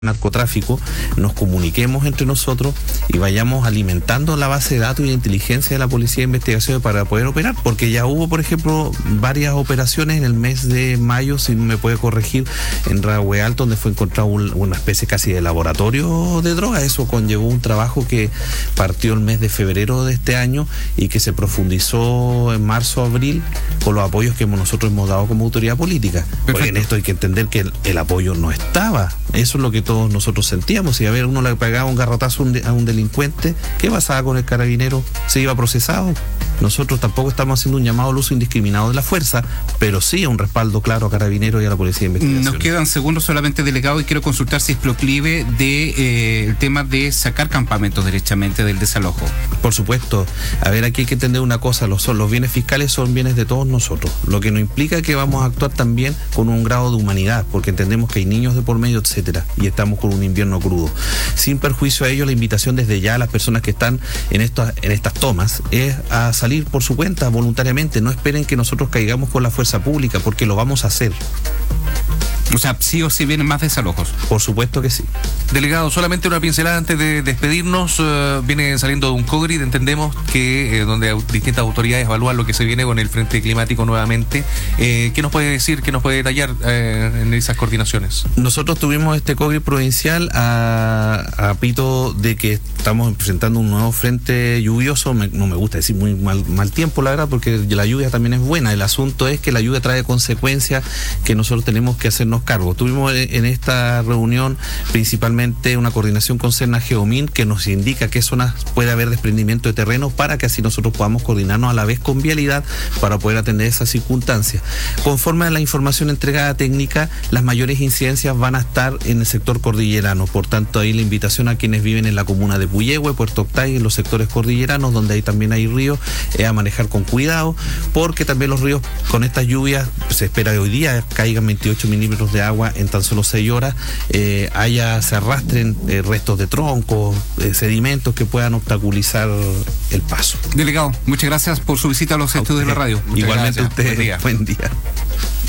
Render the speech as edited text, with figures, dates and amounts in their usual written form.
narcotráfico, nos comuniquemos entre nosotros y vayamos alimentando la base de datos y de inteligencia de la Policía de Investigación para poder operar, porque ya hubo, por ejemplo, varias operaciones en el mes de mayo, si me puede corregir, en Rahue Alto, donde fue encontrado una especie casi de laboratorio de droga. Eso conllevó un trabajo que partió el mes de febrero de este año y que se profundizó en marzo, abril, con los apoyos que nosotros hemos dado como autoridad política. Porque en esto hay que entender que el apoyo no estaba. Eso es lo que todos nosotros sentíamos. Si a ver, uno le pegaba un garrotazo a un delincuente, ¿qué pasaba con el carabinero? ¿Se iba procesado? Nosotros tampoco estamos haciendo un llamado al uso indiscriminado de la fuerza, pero sí a un respaldo claro a Carabineros y a la Policía de Investigación. Nos quedan segundos solamente, delegado, y quiero consultar si es proclive de el tema de sacar campamentos derechamente del desalojo. Por supuesto. A ver, aquí hay que entender una cosa, los bienes fiscales son bienes de todos nosotros, lo que nos implica que vamos a actuar también con un grado de humanidad, porque entendemos que hay niños de por medio, etcétera, y estamos con un invierno crudo. Sin perjuicio a ello, la invitación desde ya a las personas que están en estas tomas es a salir por su cuenta voluntariamente. No esperen que nosotros caigamos con la fuerza pública, porque lo vamos a hacer. O sea, sí o sí vienen más desalojos. Por supuesto que sí. Delegado, solamente una pincelada antes de despedirnos. Viene saliendo un COGRID, entendemos que donde distintas autoridades evalúan lo que se viene con el frente climático nuevamente. ¿Qué nos puede decir, qué nos puede detallar en esas coordinaciones? Nosotros tuvimos este COGRID provincial a pito de que estamos presentando un nuevo frente lluvioso. No me gusta decir muy mal tiempo, la verdad, porque la lluvia también es buena. El asunto es que la lluvia trae consecuencias que nosotros tenemos que hacernos cargo. Tuvimos en esta reunión principalmente una coordinación con Serna Geomin, que nos indica qué zonas puede haber desprendimiento de terreno para que así nosotros podamos coordinarnos a la vez con vialidad para poder atender esas circunstancias. Conforme a la información entregada técnica, las mayores incidencias van a estar en el sector cordillerano. Por tanto, ahí la invitación a quienes viven en la comuna de Puyehue, Puerto Octay, en los sectores cordilleranos, donde ahí también hay ríos, a manejar con cuidado, porque también los ríos con estas lluvias, se espera que hoy día caigan 28 milímetros de agua en tan solo 6 horas, se arrastren restos de troncos, sedimentos que puedan obstaculizar el paso. Delegado, muchas gracias por su visita a los estudios de la radio. Igualmente a usted. Buen día.